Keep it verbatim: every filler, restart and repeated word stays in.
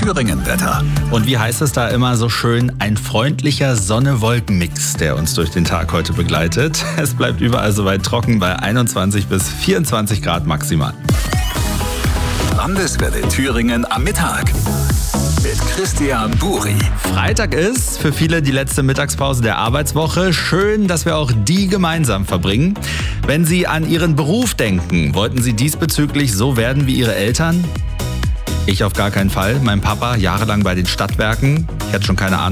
Thüringen-Wetter. Und wie heißt es da immer so schön? Ein freundlicher Sonne-Wolken-Mix, der uns durch den Tag heute begleitet. Es bleibt überall soweit trocken bei einundzwanzig bis vierundzwanzig Grad maximal. Landeswelle Thüringen am Mittag mit Christian Buri. Freitag ist für viele die letzte Mittagspause der Arbeitswoche. Schön, dass wir auch die gemeinsam verbringen. Wenn Sie an Ihren Beruf denken, wollten Sie diesbezüglich so werden wie Ihre Eltern? Ich auf gar keinen Fall. Mein Papa jahrelang bei den Stadtwerken. Ich hatte schon keine Ahnung.